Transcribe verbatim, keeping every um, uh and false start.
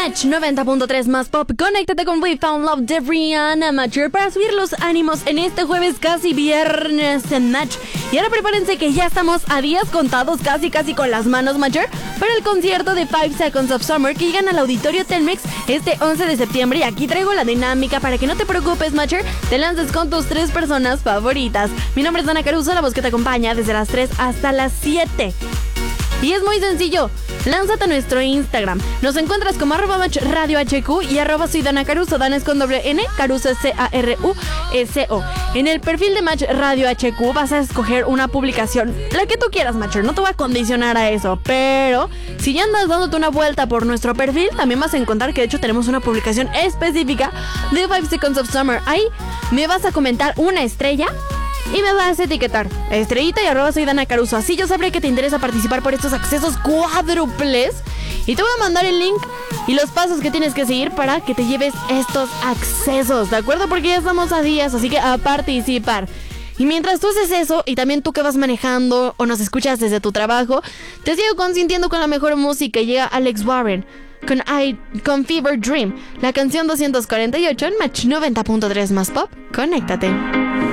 Match noventa punto tres más pop. Conéctate con We Found Love de Rihanna Mature para subir los ánimos en este jueves casi viernes en Match. Y ahora prepárense que ya estamos a días contados, casi casi con las manos Mature, para el concierto de Five Seconds of Summer que llegan al Auditorio Telmex este once de septiembre. Y aquí traigo la dinámica para que no te preocupes Mature, te lances con tus tres personas favoritas. Mi nombre es Dana Caruso, la voz que te acompaña desde las tres hasta las siete. Y es muy sencillo, lánzate a nuestro Instagram. Nos encuentras como arroba match radio hq y arroba soy Dana Caruso. Dana es con doble N, Caruso es C A R U S O. En el perfil de Match Radio H Q vas a escoger una publicación, la que tú quieras, Matcher. No te voy a condicionar a eso, pero si ya andas dándote una vuelta por nuestro perfil, también vas a encontrar que de hecho tenemos una publicación específica de Five Seconds of Summer. Ahí me vas a comentar una estrella y me vas a etiquetar estrellita y arroba soy Dana Caruso. Así yo sabré que te interesa participar por estos accesos cuádruples. Y te voy a mandar el link y los pasos que tienes que seguir para que te lleves estos accesos, ¿de acuerdo? Porque ya estamos a días, así que a participar. Y mientras tú haces eso, y también tú que vas manejando o nos escuchas desde tu trabajo, te sigo consintiendo con la mejor música. Llega Alex Warren con, I, con Fever Dream, la canción doscientos cuarenta y ocho en Match noventa punto tres más pop. Conéctate.